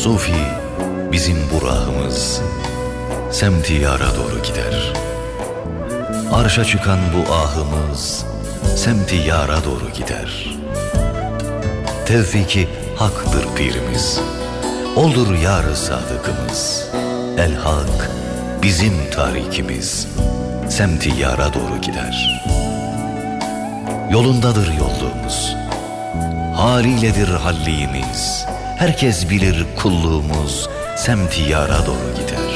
Sufi bizim burahımız semti yara doğru gider. Arşa çıkan bu ahımız semti yara doğru gider. Tevfiki haktır pirimiz, oldur yar-ı sadıkımız. El hak bizim tarikimiz semti yara doğru gider. Yolundadır yolluğumuz, haliyledir halliğimiz. Herkes bilir kulluğumuz semti yara doğru gider.